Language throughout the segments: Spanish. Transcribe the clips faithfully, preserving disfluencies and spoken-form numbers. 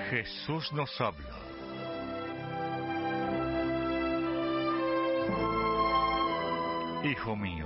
Jesús nos habla. Hijo mío,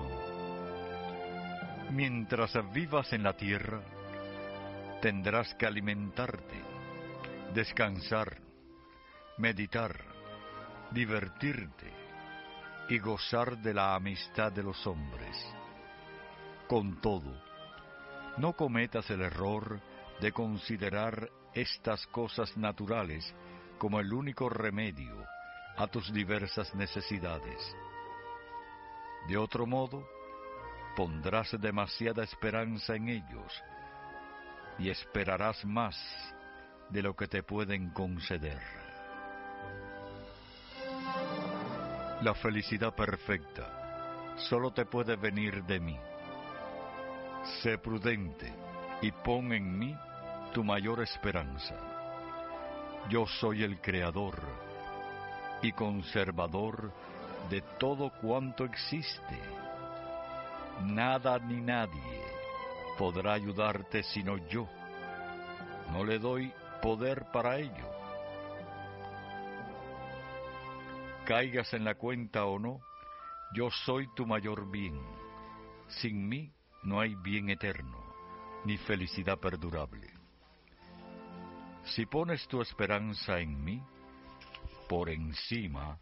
mientras vivas en la tierra, tendrás que alimentarte, descansar, meditar, divertirte y gozar de la amistad de los hombres. Con todo, no cometas el error de considerar estas cosas naturales como el único remedio a tus diversas necesidades. De otro modo, pondrás demasiada esperanza en ellos y esperarás más de lo que te pueden conceder. La felicidad perfecta solo te puede venir de mí. Sé prudente y pon en mí tu mayor esperanza. Yo soy el creador y conservador de todo cuanto existe. Nada ni nadie podrá ayudarte sino yo. No le doy poder para ello. Caigas en la cuenta o no, yo soy tu mayor bien. Sin mí no hay bien eterno, ni felicidad perdurable. Si pones tu esperanza en mí, por encima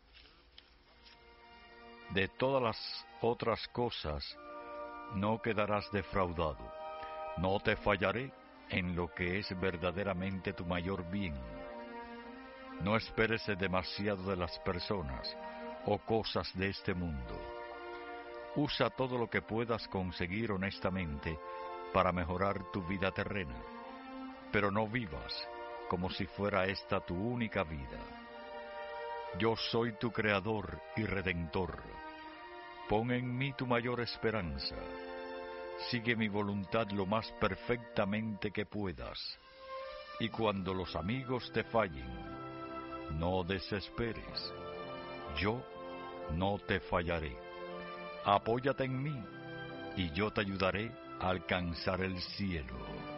de todas las otras cosas, no quedarás defraudado. No te fallaré en lo que es verdaderamente tu mayor bien. No esperes demasiado de las personas o cosas de este mundo. Usa todo lo que puedas conseguir honestamente para mejorar tu vida terrena, pero no vivas como si fuera esta tu única vida. Yo soy tu creador y redentor. Pon en mí tu mayor esperanza. Sigue mi voluntad lo más perfectamente que puedas. Y cuando los amigos te fallen, no desesperes. Yo no te fallaré. Apóyate en mí y yo te ayudaré a alcanzar el cielo.